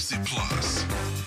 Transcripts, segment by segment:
SABC Plus.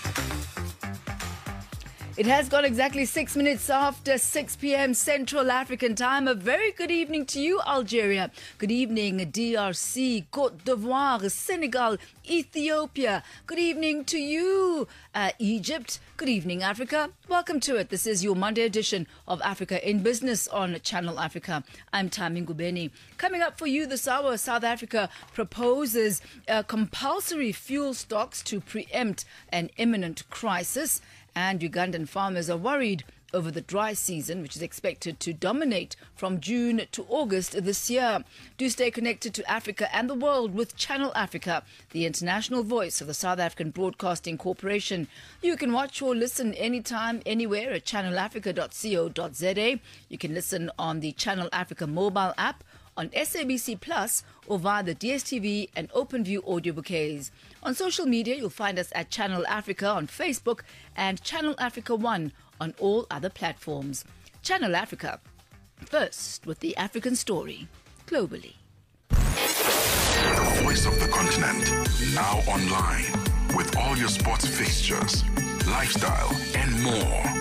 It has gone exactly 6 minutes after 6 p.m. Central African time. A very good evening to you, Algeria. Good evening, DRC, Côte d'Ivoire, Senegal, Ethiopia. Good evening to you, Egypt. Good evening, Africa. Welcome to it. This is your Monday edition of Africa in Business on Channel Africa. I'm Tami Ngubeni. Coming up for you this hour, South Africa proposes compulsory fuel stocks to preempt an imminent crisis. And Ugandan farmers are worried over the dry season, which is expected to dominate from June to August this year. Do stay connected to Africa and the world with Channel Africa, the international voice of the South African Broadcasting Corporation. You can watch or listen anytime, anywhere at channelafrica.co.za. You can listen on the Channel Africa mobile app, on SABC Plus, or via the DSTV and OpenView audio bouquets. On social media, you'll find us at Channel Africa on Facebook and Channel Africa One on all other platforms. Channel Africa, first with the African story, globally. The voice of the continent, now online, with all your sports fixtures, lifestyle, and more.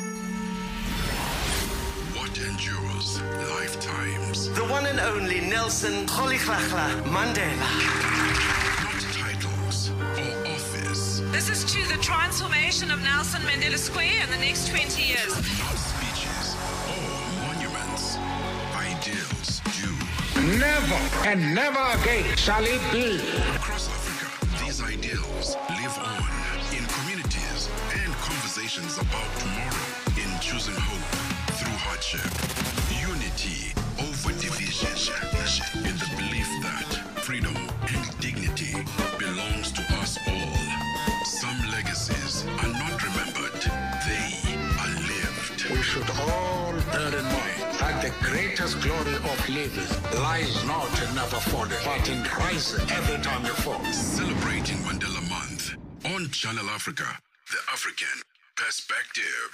What endures lifetimes? The one and only Nelson Rolihlahla Mandela. Not titles or office. This is to the transformation of Nelson Mandela Square in the next 20 years. Not speeches or monuments. Ideals do. Never and never again shall it be. Across Africa, these ideals live on in communities and conversations about tomorrow, in choosing hope through hardship, unity over division, in the belief that freedom and dignity belongs to us all. Some legacies are not remembered, they are lived. We should all bear in mind that the greatest glory of living lies not in never falling, but in rising every time you fall. Celebrating Mandela Month on Channel Africa, the African Perspective.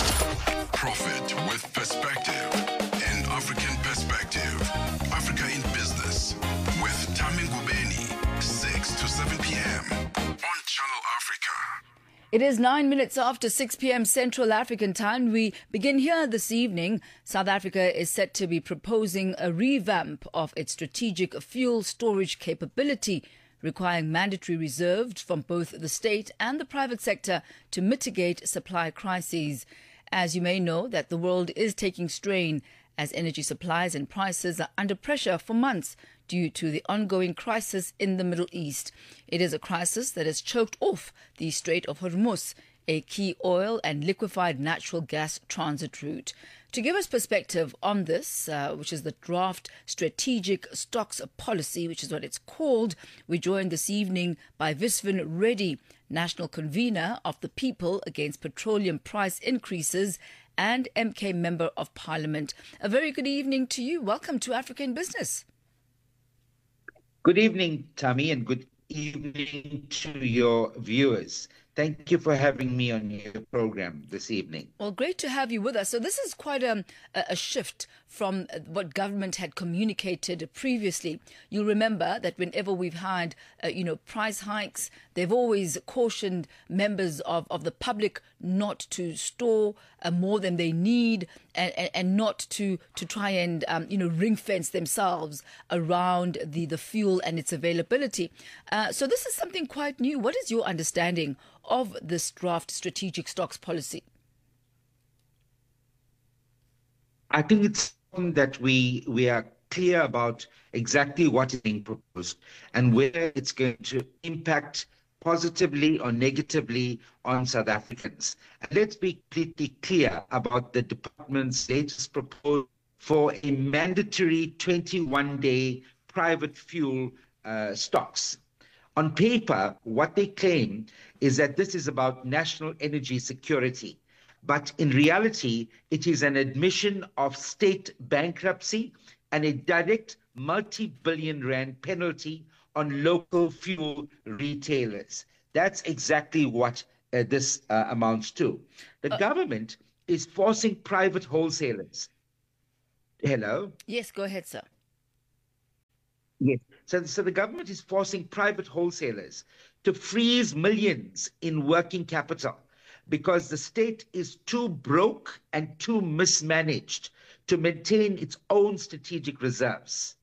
Profit with perspective. An African perspective. Africa in Business with Tami Ngubeni, 6 to 7 p.m. on Channel Africa. It is 9 minutes after 6 p.m. Central African time. We begin here this evening. South Africa is set to be proposing a revamp of its strategic fuel storage capability, requiring mandatory reserves from both the state and the private sector to mitigate supply crises. As you may know, that the world is taking strain as energy supplies and prices are under pressure for months due to the ongoing crisis in the Middle East. It is a crisis that has choked off the Strait of Hormuz, a key oil and liquefied natural gas transit route. To give us perspective on this, which is the draft strategic stocks policy, which is what it's called, we're joined this evening by Visvin Reddy, national convener of the People Against Petroleum Price Increases and MK Member of Parliament. A very good evening to you. Welcome to Africa in Business. Good evening, Tami, and good evening to your viewers. Thank you for having me on your program this evening. Well, great to have you with us. So this is quite a shift from what government had communicated previously. You'll remember that whenever we've had, price hikes, they've always cautioned members of the public not to store more than they need and not to try and, ring fence themselves around the fuel and its availability. So this is something quite new. What is your understanding of this draft strategic stocks policy? I think it's important that we are clear about exactly what is being proposed and whether it's going to impact positively or negatively on South Africans. And let's be completely clear about the department's latest proposal for a mandatory 21-day private fuel stocks. On paper, what they claim is that this is about national energy security. But in reality, it is an admission of state bankruptcy and a direct multi-billion rand penalty on local fuel retailers. That's exactly what this amounts to. The government is forcing private wholesalers. Hello? Yes, go ahead, sir. Yes. So the government is forcing private wholesalers to freeze millions in working capital because the state is too broke and too mismanaged to maintain its own strategic reserves.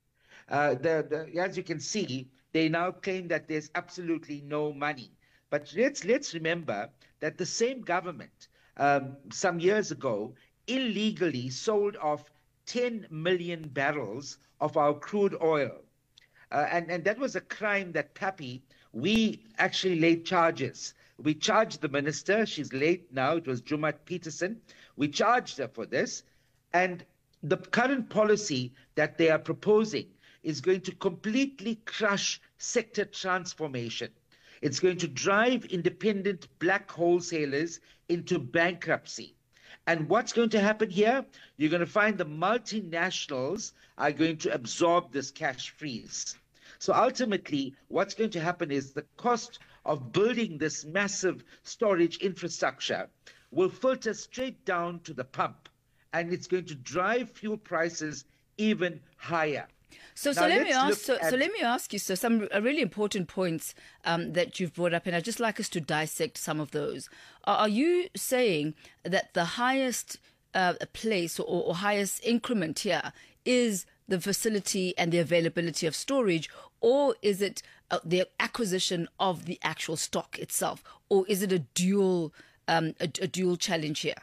As you can see, they now claim that there's absolutely no money. But let's remember that the same government some years ago illegally sold off 10 million barrels of our crude oil. And that was a crime that PAPI, we actually laid charges. We charged the minister. She's late now. It was Jumat Peterson. We charged her for this. And the current policy that they are proposing is going to completely crush sector transformation. It's going to drive independent black wholesalers into bankruptcy. And what's going to happen here? You're going to find the multinationals are going to absorb this cash freeze. So ultimately, what's going to happen is the cost of building this massive storage infrastructure will filter straight down to the pump, and it's going to drive fuel prices even higher. So let me ask you, some really important points that you've brought up, and I'd just like us to dissect some of those. Are you saying that the highest place or highest increment here is the facility and the availability of storage, or is it the acquisition of the actual stock itself, or is it a dual challenge here?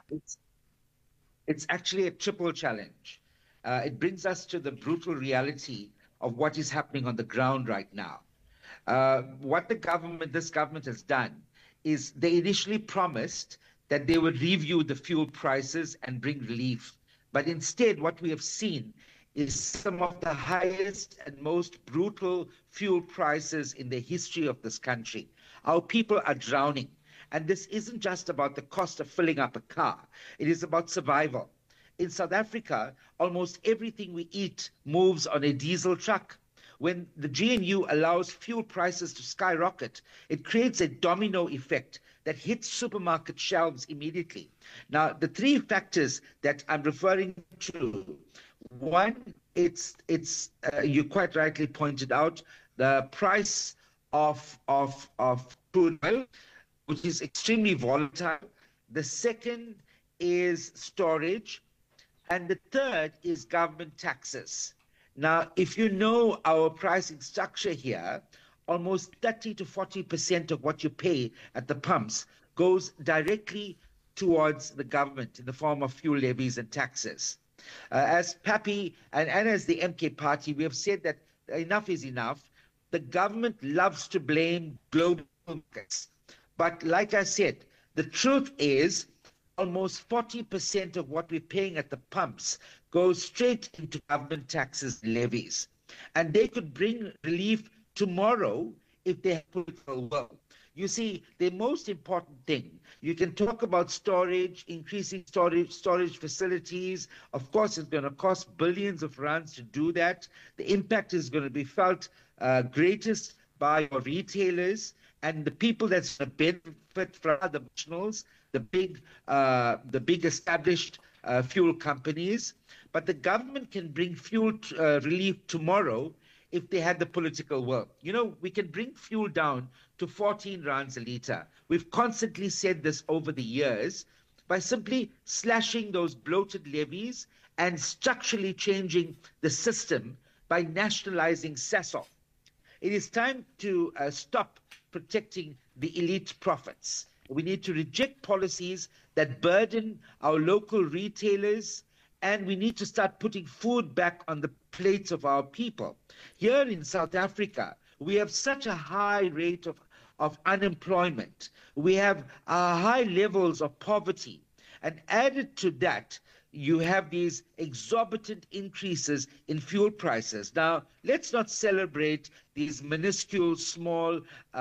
It's actually a triple challenge. It brings us to the brutal reality of what is happening on the ground right now. What this government has done is they initially promised that they would review the fuel prices and bring relief. But instead, what we have seen is some of the highest and most brutal fuel prices in the history of this country. Our people are drowning. And this isn't just about the cost of filling up a car. It is about survival. In South Africa, almost everything we eat moves on a diesel truck. When the GNU allows fuel prices to skyrocket, it creates a domino effect that hits supermarket shelves immediately. Now, the three factors that I'm referring to, one, it's you quite rightly pointed out, the price of crude oil, which is extremely volatile. The second is storage. And the third is government taxes. Now, if you know our pricing structure here, almost 30 to 40% of what you pay at the pumps goes directly towards the government in the form of fuel levies and taxes. As PAPI and as the MK party, we have said that enough is enough. The government loves to blame global markets. But like I said, the truth is almost 40% of what we're paying at the pumps goes straight into government taxes and levies. And they could bring relief tomorrow if they have political will. You see, the most important thing, you can talk about storage, increasing storage facilities. Of course, it's going to cost billions of rands to do that. The impact is going to be felt greatest by your retailers, and the people that's going to benefit from the nationals, the big established fuel companies. But the government can bring fuel relief tomorrow if they had the political will. You know, we can bring fuel down to 14 rands a litre. We've constantly said this over the years by simply slashing those bloated levies and structurally changing the system by nationalizing Sasol. It is time to stop protecting the elite profits. We need to reject policies that burden our local retailers, and we need to start putting food back on the plates of our people. Here in South Africa, we have such a high rate of unemployment. We have high levels of poverty. And added to that, you have these exorbitant increases in fuel prices. Now, let's not celebrate these minuscule, small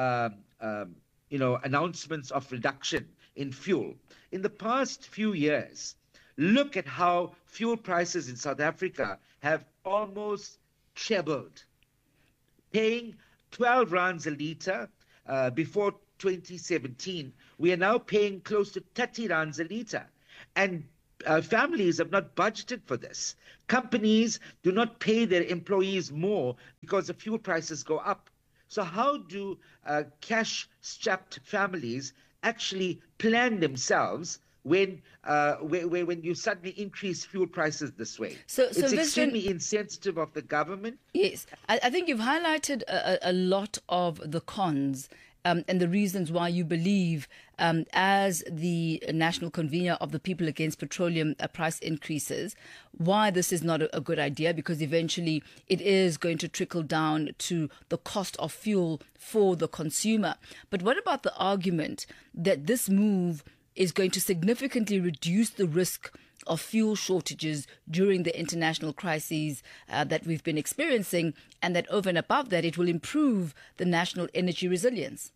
announcements of reduction in fuel. In the past few years, look at how fuel prices in South Africa have almost trebled. Paying 12 rands a litre before 2017, we are now paying close to 30 rands a litre. And families have not budgeted for this. Companies do not pay their employees more because the fuel prices go up. So how do cash-strapped families actually plan themselves when you suddenly increase fuel prices this way? So It's Vishen, extremely insensitive of the government. yes, I think you've highlighted a lot of the cons and the reasons why you believe, as the national convener of the People Against Petroleum Price Increases, why this is not a good idea, because eventually it is going to trickle down to the cost of fuel for the consumer. But what about the argument that this move is going to significantly reduce the risk of fuel shortages during the international crises that we've been experiencing, and that over and above that, it will improve the national energy resilience?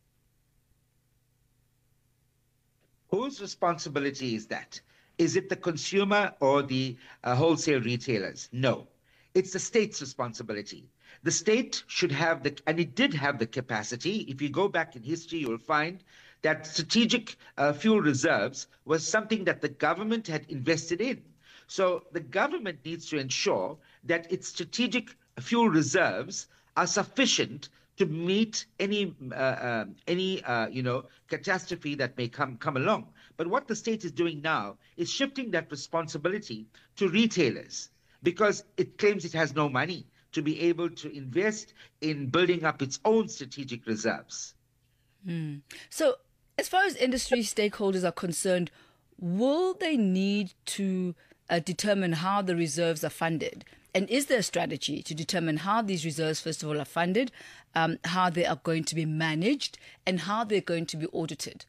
Whose responsibility is that? Is it the consumer or the wholesale retailers? No, it's the state's responsibility. The state should have and it did have the capacity. If you go back in history, you'll find that strategic fuel reserves was something that the government had invested in. So the government needs to ensure that its strategic fuel reserves are sufficient to meet any catastrophe that may come along. But what the state is doing now is shifting that responsibility to retailers, because it claims it has no money to be able to invest in building up its own strategic reserves. So, as far as industry stakeholders are concerned, will they need to determine how the reserves are funded? And is there a strategy to determine how these reserves, first of all, are funded, how they are going to be managed, and how they're going to be audited?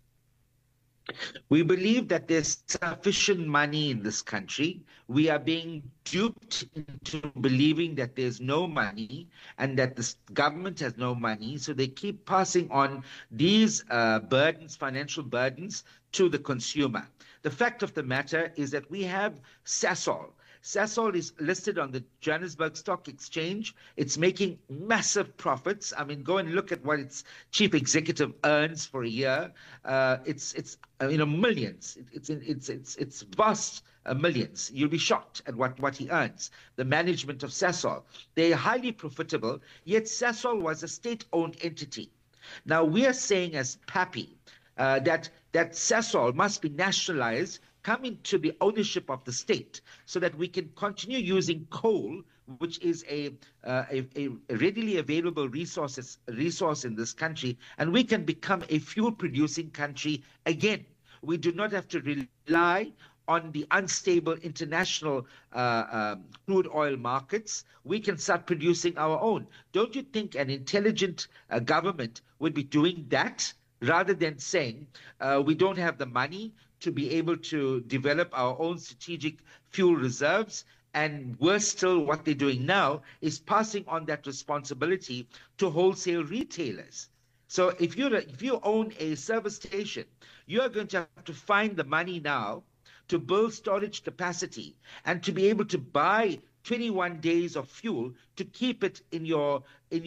We believe that there's sufficient money in this country. We are being duped into believing that there's no money and that the government has no money. So they keep passing on these burdens, financial burdens, to the consumer. The fact of the matter is that we have Sasol. Sasol is listed on the Johannesburg Stock Exchange. It's making massive profits. I mean, go and look at what its chief executive earns for a year. It's millions. It's vast millions. You'll be shocked at what he earns. The management of Sasol, they're highly profitable. Yet Sasol was a state-owned entity. Now we are saying as PAPI that Sasol must be nationalized, come into the ownership of the state, so that we can continue using coal, which is a readily available resource in this country, and we can become a fuel-producing country again. We do not have to rely on the unstable international crude oil markets. We can start producing our own. Don't you think an intelligent government would be doing that, rather than saying we don't have the money to be able to develop our own strategic fuel reserves? And worse still, what they're doing now is passing on that responsibility to wholesale retailers. So if you own a service station, you are going to have to find the money now to build storage capacity and to be able to buy 21 days of fuel to keep it in your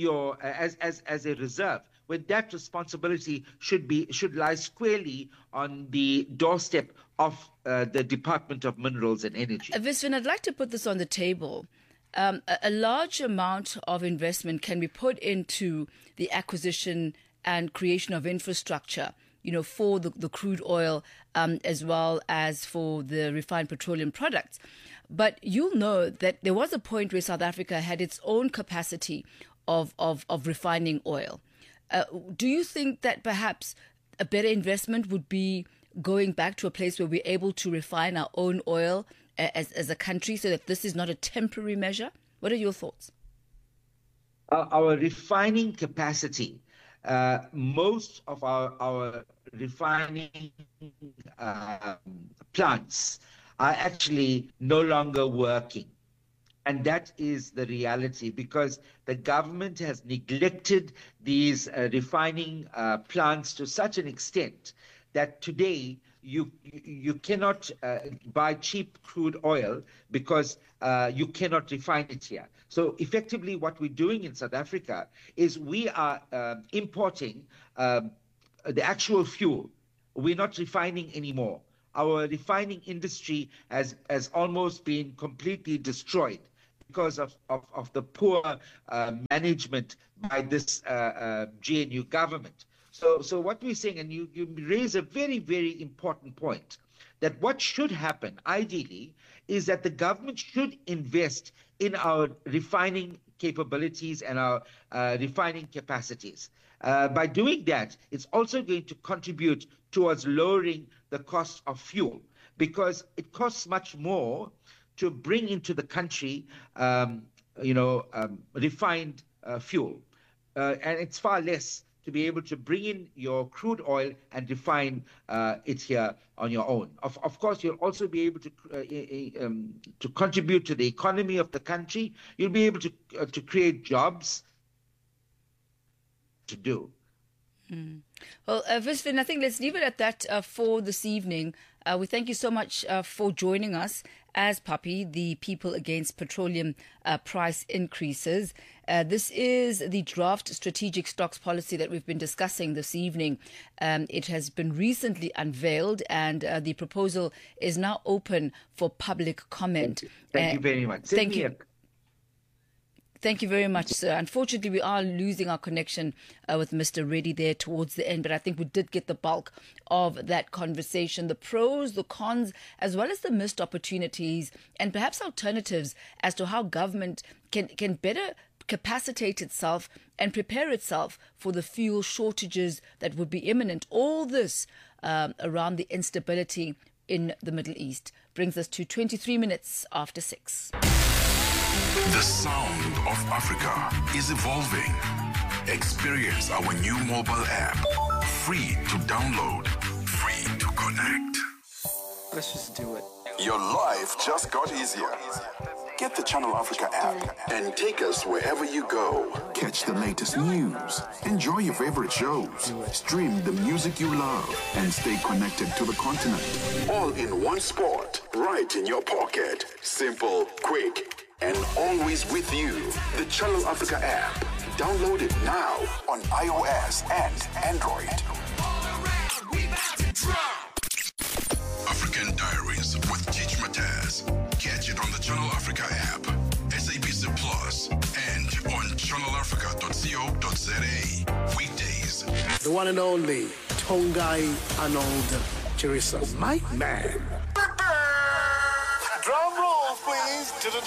as a reserve, when that responsibility should lie squarely on the doorstep of the Department of Minerals and Energy. Vishen, I'd like to put this on the table. A large amount of investment can be put into the acquisition and creation of infrastructure, for the crude oil as well as for the refined petroleum products. But you'll know that there was a point where South Africa had its own capacity of refining oil. Do you think that perhaps a better investment would be going back to a place where we're able to refine our own oil as a country, so that this is not a temporary measure? What are your thoughts? Our refining capacity, most of our refining plants are actually no longer working. And that is the reality, because the government has neglected these refining plants to such an extent that today you cannot buy cheap crude oil because you cannot refine it here. So effectively what we're doing in South Africa is we are importing the actual fuel. We're not refining anymore. Our refining industry has almost been completely destroyed, because of the poor management by this GNU government. So what we're saying, and you raise a very, very important point, that what should happen, ideally, is that the government should invest in our refining capabilities and our refining capacities. By doing that, it's also going to contribute towards lowering the cost of fuel, because it costs much more to bring into the country, refined fuel. And it's far less to be able to bring in your crude oil and refine it here on your own. Of course, you'll also be able to contribute to the economy of the country. You'll be able to create jobs to do. Well, Visvin, I think let's leave it at that for this evening. We thank you so much for joining us as PAPI, the People Against Petroleum Price Increases. This is the draft strategic stocks policy that we've been discussing this evening. It has been recently unveiled, and the proposal is now open for public comment. Thank you very much. Thank you. Thank you very much, sir. Unfortunately, we are losing our connection with Mr. Reddy there towards the end, but I think we did get the bulk of that conversation, the pros, the cons, as well as the missed opportunities and perhaps alternatives as to how government can better capacitate itself and prepare itself for the fuel shortages that would be imminent. All this around the instability in the Middle East brings us to 23 minutes after 6. The sound of Africa is evolving. Experience our new mobile app. Free to download, free to connect. Let's just do it. Your life just got easier. Get the Channel Africa app and take us wherever you go. Catch the latest news, enjoy your favorite shows, stream the music you love, and stay connected to the continent. All in one spot, right in your pocket. Simple, quick, and always with you. The Channel Africa app. Download it now on iOS and Android. African Diaries with Teach Mataz. Catch it on the Channel Africa app, SABC Plus, and on channelafrica.co.za. Weekdays. The one and only Tongai Arnold Chirisa. My man. Drum roll, please.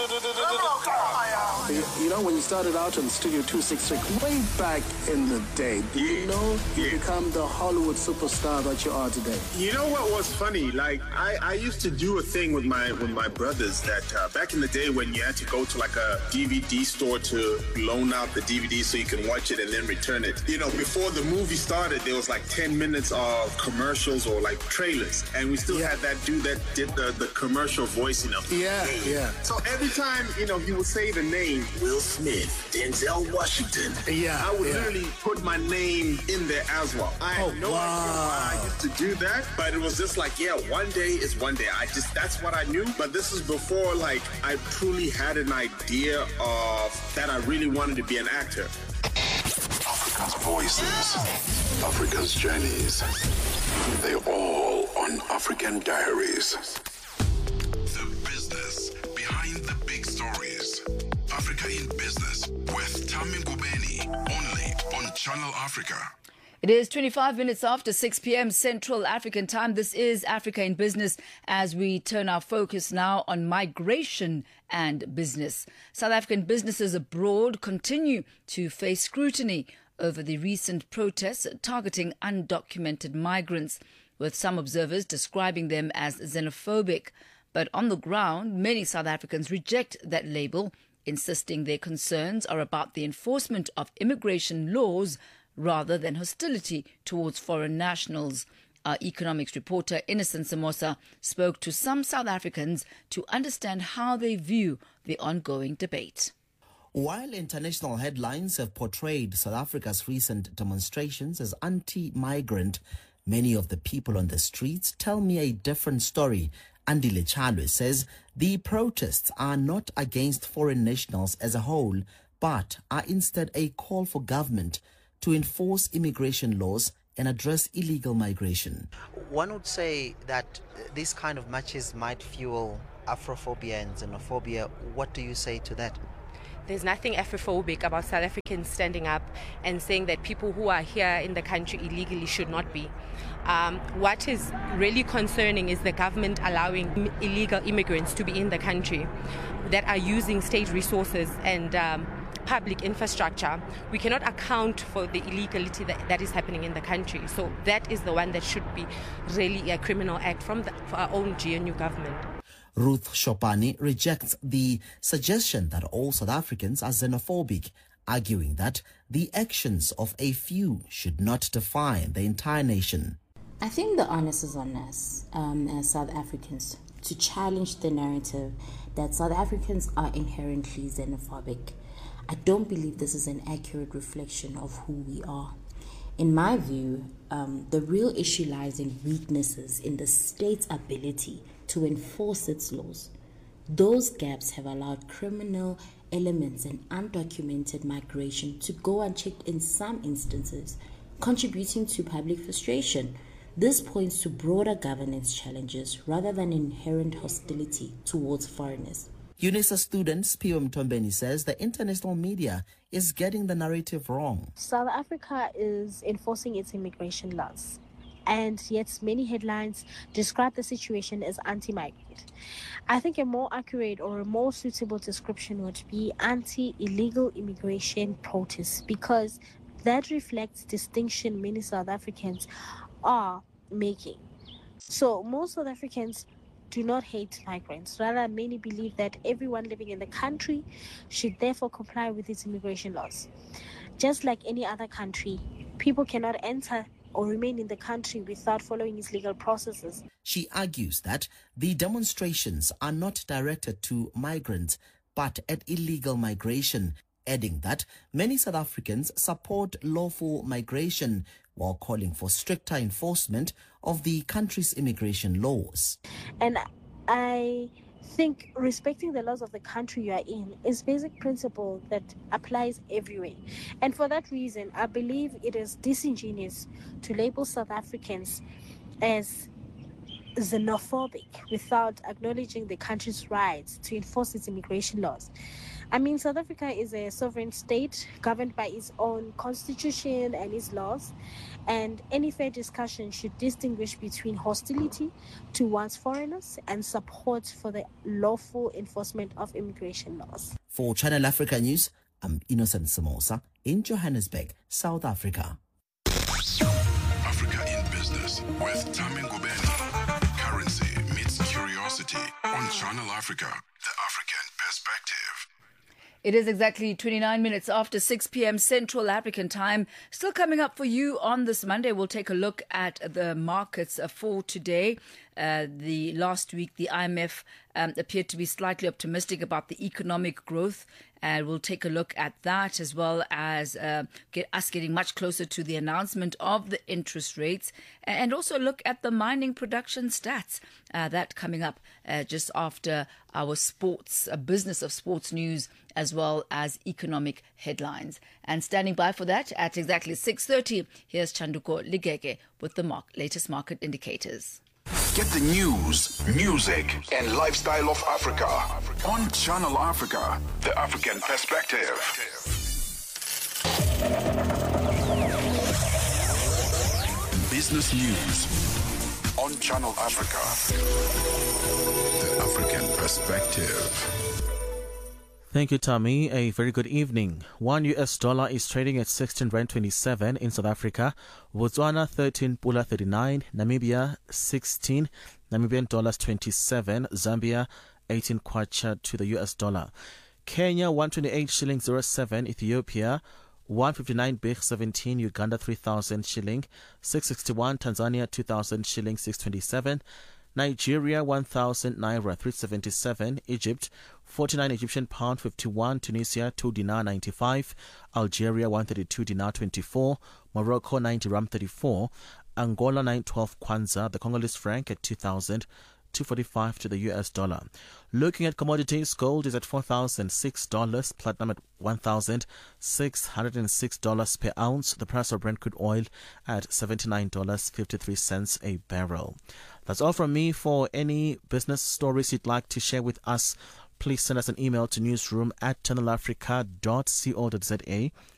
You know, when you started out on Studio 266 way back in the day, did you know you become the Hollywood superstar that you are today? You know what was funny? Like I used to do a thing with my brothers that back in the day when you had to go to like a DVD store to loan out the DVD so you can watch it and then return it. You know, before the movie started, there was like 10 minutes of commercials or like trailers, and we still had that dude that did the commercial voice. You know. Yeah. So every time, you know, he would say the name Will Smith, Denzel Washington. I would literally put my name in there as well. I had no idea why I used to do that, but it was just like, one day is one day. That's what I knew. But this is before, like, I truly had an idea of that I really wanted to be an actor. Africa's voices, Africa's journeys. They're all on African Diaries. The business behind the big stories. Africa in Business with Tami Ngubeni, only on Channel Africa. It is 25 minutes after 6 p.m. Central African time. This is Africa in Business as we turn our focus now on migration and business. South African businesses abroad continue to face scrutiny over the recent protests targeting undocumented migrants, with some observers describing them as xenophobic. But on the ground, many South Africans reject that label, insisting their concerns are about the enforcement of immigration laws rather than hostility towards foreign nationals. Our economics reporter, Innocent Samosa, spoke to some South Africans to understand how they view the ongoing debate. While international headlines have portrayed South Africa's recent demonstrations as anti-migrant, many of the people on the streets tell me a different story. Andile Chalwe says the protests are not against foreign nationals as a whole, but are instead a call for government to enforce immigration laws and address illegal migration. One would say that these kind of marches might fuel Afrophobia and xenophobia. What do you say to that? There's nothing Afrophobic about South Africans standing up and saying that people who are here in the country illegally should not be. What is really concerning is the government allowing illegal immigrants to be in the country that are using state resources and public infrastructure. We cannot account for the illegality that is happening in the country. So that is the one that should be really a criminal act for our own GNU government. Ruth Chopani rejects the suggestion that all South Africans are xenophobic, arguing that the actions of a few should not define the entire nation. I think the onus is on us as South Africans to challenge the narrative that South Africans are inherently xenophobic. I don't believe this is an accurate reflection of who we are. In my view, the real issue lies in weaknesses in the state's ability to enforce its laws. Those gaps have allowed criminal elements and undocumented migration to go unchecked in some instances, contributing to public frustration. This points to broader governance challenges rather than inherent hostility towards foreigners. UNISA student Spio Mtombeni says the international media is getting the narrative wrong. South Africa is enforcing its immigration laws, and yet many headlines describe the situation as anti-migrant. I think a more accurate or a more suitable description would be anti-illegal immigration protests, because that reflects distinction many South Africans are making. So most South Africans do not hate migrants. Rather, many believe that everyone living in the country should therefore comply with its immigration laws. Just like any other country, people cannot enter or remain in the country without following its legal processes. She argues that the demonstrations are not directed to migrants, but at illegal migration, adding that many South Africans support lawful migration while calling for stricter enforcement of the country's immigration laws. And I think respecting the laws of the country you are in is basic principle that applies everywhere. And for that reason, I believe it is disingenuous to label South Africans as xenophobic without acknowledging the country's rights to enforce its immigration laws. I mean, South Africa is a sovereign state governed by its own constitution and its laws, and any fair discussion should distinguish between hostility towards foreigners and support for the lawful enforcement of immigration laws. For Channel Africa News, I'm Innocent Samosa in Johannesburg, South Africa. Africa in Business with Tami Ngubeni. Currency meets curiosity on Channel Africa, the African perspective. It is exactly 29 minutes after 6 p.m. Central African time. Still coming up for you on this Monday, we'll take a look at the markets for today. The last week, the IMF appeared to be slightly optimistic about the economic growth. And we'll take a look at that, as well as getting much closer to the announcement of the interest rates, and also look at the mining production stats. That coming up just after our sports, business of sports news, as well as economic headlines. And standing by for that at exactly 6:30, here's Chanduko Ligege with the latest market indicators. Get the news, music, and lifestyle of Africa on Channel Africa, the African perspective. business news on Channel Africa, the African perspective. Thank you, Tommy. A very good evening. $1 is trading at 16 Rand 27 in South Africa, Botswana 13 Pula 39, Namibia 16 Namibian dollars 27, Zambia 18 kwacha to the US dollar. Kenya 128 shilling 07, Ethiopia 159 bih 17, Uganda 3,000 shilling 661, Tanzania 2,000 shilling 627, Nigeria 1,000 naira 377, Egypt 49 Egyptian pound 51, Tunisia 2 dinar 95, Algeria 132 dinar 24, Morocco 90 ram 34, Angola 912 kwanza, the Congolese franc at 2,000 245 to the US dollar. Looking at commodities, gold is at $4,006, platinum at $1,606 per ounce. The price of Brent crude oil at $79.53 a barrel. That's all from me. For any business stories you'd like to share with us, please send us an email to newsroom@channelafrica.co.za.